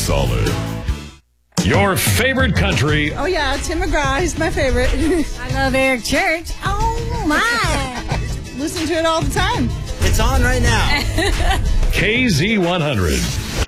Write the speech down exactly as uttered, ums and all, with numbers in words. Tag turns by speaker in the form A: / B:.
A: solid. Your favorite country.
B: Oh, yeah, Tim McGraw. He's my favorite.
C: I love Eric Church. Oh, my.
B: Listen to it all the time.
D: It's on right now.
A: K Z one hundred.